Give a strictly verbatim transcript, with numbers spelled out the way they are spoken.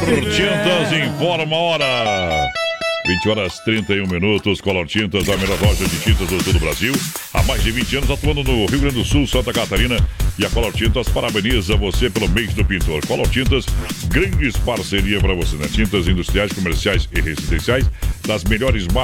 Tintas informa a hora. vinte horas e trinta e um minutos. Color Tintas, a melhor loja de tintas do todo o Brasil. Há mais de vinte anos atuando no Rio Grande do Sul, Santa Catarina. E a Color Tintas parabeniza você pelo mês do pintor. Color Tintas, grandes parcerias para você, né? Tintas industriais, comerciais e residenciais das melhores marcas.